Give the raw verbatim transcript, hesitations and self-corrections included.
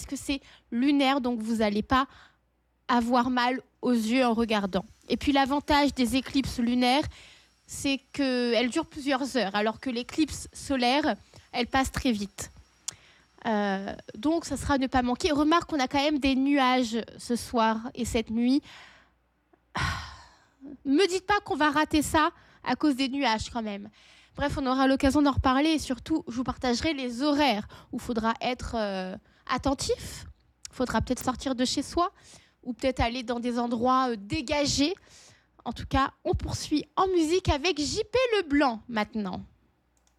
parce que c'est lunaire, donc vous n'allez pas avoir mal aux yeux en regardant. Et puis l'avantage des éclipses lunaires, c'est qu'elles durent plusieurs heures, alors que l'éclipse solaire, elle passe très vite. Euh, donc ça sera à ne pas manquer. Remarque qu'on a quand même des nuages ce soir et cette nuit. Me dites pas qu'on va rater ça à cause des nuages quand même. Bref, on aura l'occasion d'en reparler et surtout, je vous partagerai les horaires où il faudra être euh, attentif. Il faudra peut-être sortir de chez soi ou peut-être aller dans des endroits euh, dégagés. En tout cas, on poursuit en musique avec J P Leblanc maintenant.